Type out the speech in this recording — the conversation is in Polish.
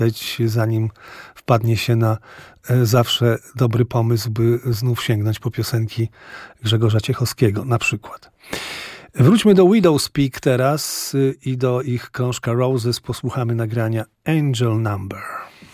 zanim wpadnie się na zawsze dobry pomysł, by znów sięgnąć po piosenki Grzegorza Ciechowskiego na przykład. Wróćmy do Widow's Peak teraz i do ich krążka Roses. Posłuchamy nagrania Angel Number.